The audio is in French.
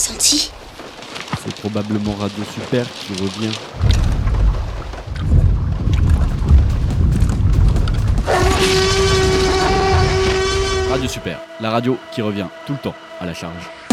senti? C'est probablement Radio Super qui revient. Radio Super, la radio qui revient tout le temps à la charge.